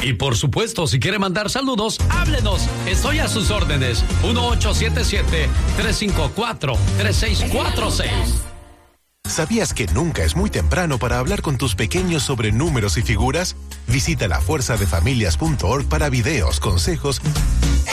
Y por supuesto, si quiere mandar saludos, háblenos. Estoy a sus órdenes. 1877-354-3646. ¿Sabías que nunca es muy temprano para hablar con tus pequeños sobre números y figuras? Visita lafuerzadefamilias.org para videos, consejos